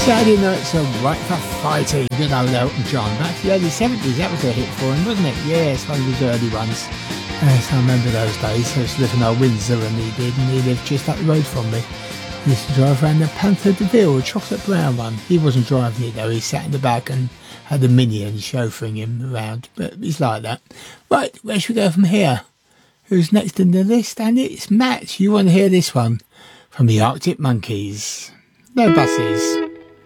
Saturday Night's a Right for Fighting, good old Elton John. Back to the early 70s, that was a hit for him, wasn't it? Yeah, it's one of his early ones. Yes, I remember those days. I used to live in old Windsor and he lived just up the road from me. He used to drive around the Panther de Ville, a chocolate brown one. He wasn't driving it though, he sat in the back and had the minion chauffeuring him around. But he's like that. Right, where should we go from here? Who's next in the list? And it's Matt. You want to hear this one? From the Arctic Monkeys. No buses.